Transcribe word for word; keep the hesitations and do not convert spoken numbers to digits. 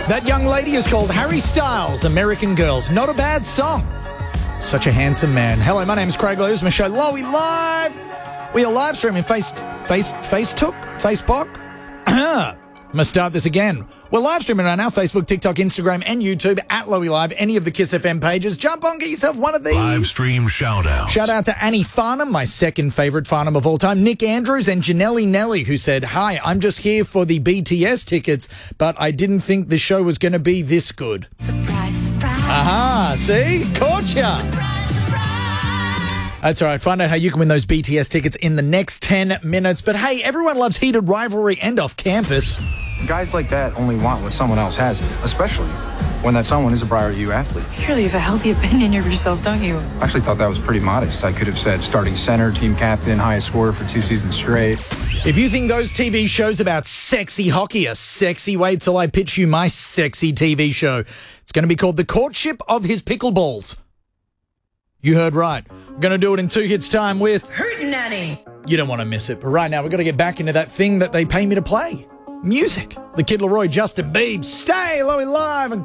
That young lady is called Harry Styles, American Girls. Not a bad song. Such a handsome man. Hello, my name is Craig Lewis. My show, Lowy Live. We are live streaming face, face, Facebook, Facebook. I'm going to start this again. We're live streaming on our Facebook, TikTok, Instagram, and YouTube at Lowy Live. Any of the Kiss F M pages. Jump on, get yourself one of these. Live stream shout-outs. Shout out to Annie Farnham, my second favourite Farnham of all time. Nick Andrews and Janelle Nelly, who said, "Hi, I'm just here for the B T S tickets, but I didn't think the show was going to be this good." Surprise, surprise. Aha, see? Caught ya. That's all right. Find out how you can win those B T S tickets in the next ten minutes. But hey, everyone loves heated rivalry and off campus. Guys like that only want what someone else has, especially when that someone is a Briar U athlete. You really have a healthy opinion of yourself, don't you? I actually thought that was pretty modest. I could have said starting center, team captain, highest scorer for two seasons straight. If you think those T V shows about sexy hockey are sexy, wait till I pitch you my sexy T V show. It's going to be called The Courtship of His Pickleballs. You heard right. We're going to do it in two hits time with Hootenanny. You don't want to miss it. But right now, we've got to get back into that thing that they pay me to play. Music. The Kid Laroi, Justin Biebs. Stay Lowy Live and